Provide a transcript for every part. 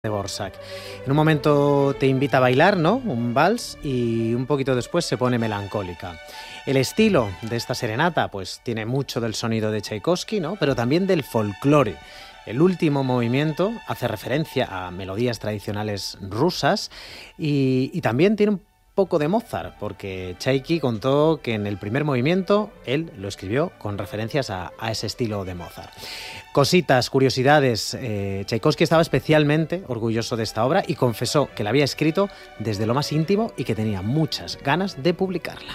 de Dvořák. En un momento te invita a bailar, ¿no? Un vals, y un poquito después se pone melancólica. El estilo de esta serenata pues tiene mucho del sonido de Tchaikovsky, ¿no? Pero también del folclore. El último movimiento hace referencia a melodías tradicionales rusas y también tiene un poco de Mozart, porque Tchaiki contó que en el primer movimiento él lo escribió con referencias a ese estilo de Mozart. Cositas, curiosidades. Tchaikovsky estaba especialmente orgulloso de esta obra y confesó que la había escrito desde lo más íntimo y que tenía muchas ganas de publicarla.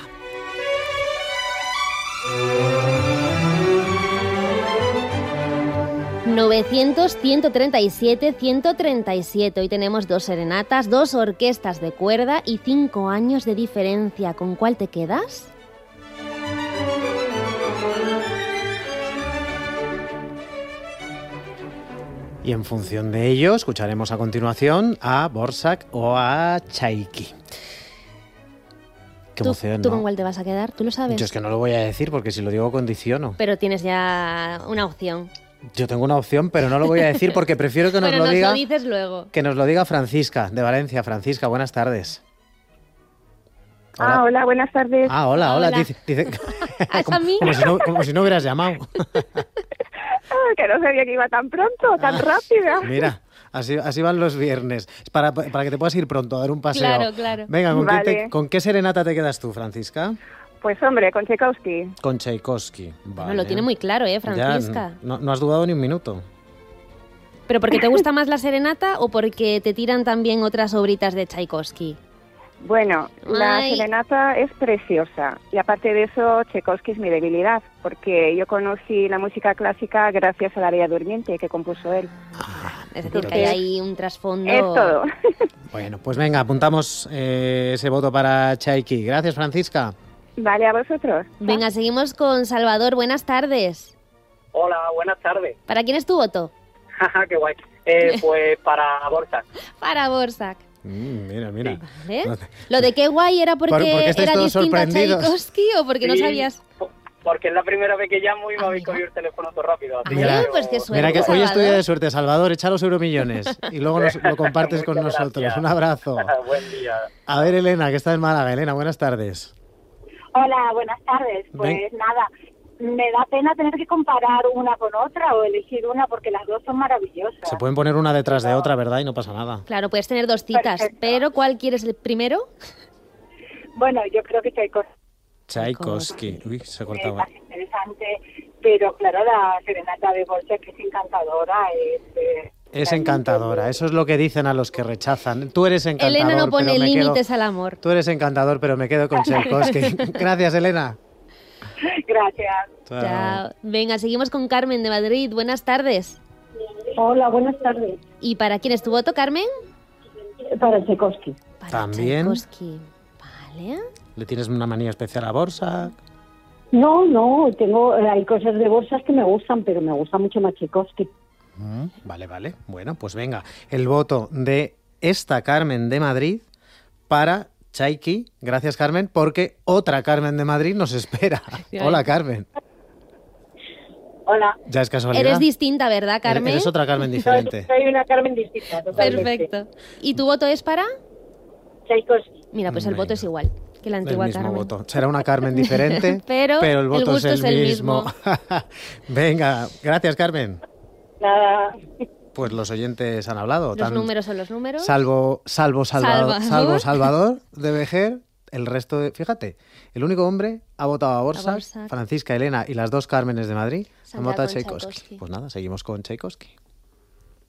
...900, 137, 137. Hoy tenemos 2 serenatas, 2 orquestas de cuerda y 5 años de diferencia. ¿Con cuál te quedas? Y en función de ello, escucharemos a continuación a Dvořák o a Tchaiki. Qué emoción, ¿Tú ¿no? con cuál te vas a quedar? ¿Tú lo sabes? Yo es que no lo voy a decir porque si lo digo condiciono. Pero tienes ya una opción. Yo tengo una opción, pero no lo voy a decir porque prefiero que nos Pero lo diga. Lo dices luego. Que nos lo diga Francisca, de Valencia. Francisca, buenas tardes. Hola, buenas tardes. Hola. Hola. Dice, ¿Es a mí? como si no hubieras llamado. Que no sabía que iba tan pronto, tan rápida. Mira, así van los viernes. Es para que te puedas ir pronto a dar un paseo. Claro. Venga, Vale. ¿con qué serenata te quedas tú, Francisca? Pues hombre, con Tchaikovsky. Con Tchaikovsky. Vale. No, lo tiene muy claro, Francisca. Ya, no has dudado ni un minuto. ¿Pero porque te gusta más la serenata o porque te tiran también otras obritas de Tchaikovsky? Bueno, la Ay. serenata es preciosa y aparte de eso, Tchaikovsky es mi debilidad, porque yo conocí la música clásica gracias a la Bella Durmiente que compuso él. Es decir, que hay ahí un trasfondo... Es todo. Bueno, pues venga, apuntamos ese voto para Tchaiki. Gracias, Francisca. Vale, a vosotros. Venga, seguimos con Salvador. Buenas tardes. Hola, buenas tardes. ¿Para quién es tu voto? Jaja, qué guay. Pues para Dvořák. Para Dvořák. Mira. ¿Vale? ¿Lo de qué guay era porque porque estáis era todos distinto a sorprendidos. Tchaikovsky o porque no Sí, sabías? Porque es la primera vez que llamo y me habéis mira. cogido el teléfono todo rápido. Así Mira, que pues qué suerte. Mira que hoy Salvador. es tu día de suerte, Salvador. Echa los euromillones y luego lo compartes con Muchas nosotros. gracias. Un abrazo. Buen día. A ver, Elena, que está en Málaga. Elena, buenas tardes. Hola, buenas tardes. Pues Ven. nada, me da pena tener que comparar una con otra o elegir una porque las dos son maravillosas. Se pueden poner una detrás de otra, ¿verdad? Y no pasa nada. Claro, puedes tener 2 citas, Perfecto. pero ¿cuál quieres el primero? Bueno, yo creo que Tchaikovsky Tchaikovsky. Uy, se es cortaba. más interesante, pero claro, la serenata de Dvořák que es encantadora. Es encantadora. Eso es lo que dicen a los que rechazan. Tú eres encantador, Elena no pone pero me quedo... límites al amor. Tú eres encantador, pero me quedo con Tchaikovsky. Gracias, Elena. Gracias. Chao. Venga, seguimos con Carmen de Madrid. Buenas tardes. Hola, buenas tardes. ¿Y para quién es tu voto, Carmen? Para Tchaikovsky. Para También. Tchaikovsky. Vale. ¿Le tienes una manía especial a Dvořák? No, hay cosas de Dvořák que me gustan, pero me gusta mucho más Tchaikovsky. Vale. Bueno, pues venga. El voto de esta Carmen de Madrid para Tchaiki. Gracias, Carmen, porque otra Carmen de Madrid nos espera. Hola, Carmen. Hola. Ya es casualidad. Eres distinta, ¿verdad, Carmen? Eres otra Carmen diferente. Soy una Carmen distinta, totalmente. Perfecto. ¿Y tu voto es para? Tchaikovsky. Mira, pues el Venga. voto es igual que la El antigua mismo Carmen. voto. Será una Carmen diferente, Pero el voto el gusto es el mismo. mismo. Venga, gracias, Carmen. Nada. Pues los oyentes han hablado. Los números son los números. Salvo Salvador. Salvador de Vejer, el resto de... Fíjate, el único hombre ha votado a Dvořák, Dvořák. Francisca, Elena y las 2 Cármenes de Madrid Se han han votado a quedado con Tchaikovsky. Tchaikovsky. Pues nada, seguimos con Tchaikovsky.